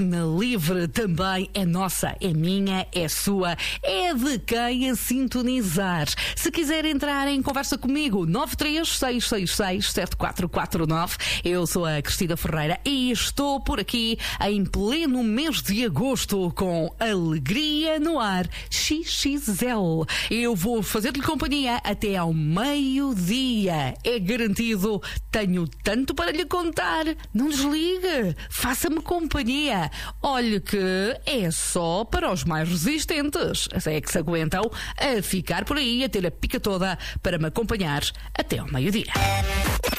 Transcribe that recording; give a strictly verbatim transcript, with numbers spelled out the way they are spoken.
Na Livre também é nossa, é minha, é sua, é de quem a sintonizar. Se quiser entrar em conversa comigo, nove três seis seis seis sete quatro quatro nove. Eu sou a Cristina Ferreira e estou por aqui em pleno mês de agosto com Alegria no Ar X X L. Eu vou fazer-lhe companhia até ao meio-dia. É garantido, tenho tanto para lhe contar. Não desligue, faça-me companhia. Olhe que é só para os mais resistentes. É que se aguentam a ficar por aí, a ter a pica toda para me acompanhar até ao meio-dia.